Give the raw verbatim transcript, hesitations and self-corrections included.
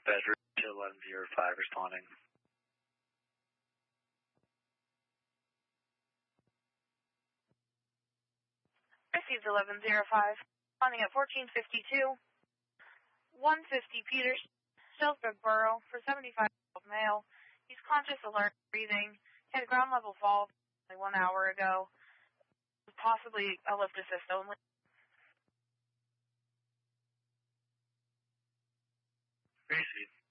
Bedroom eleven zero five responding. Received eleven zero five, responding at fourteen fifty-two, one fifty Peters, Shelford Borough, for seventy-five year old male. He's conscious, alert, breathing. He had a ground level fall like one hour ago. Possibly a lift assist only. Received.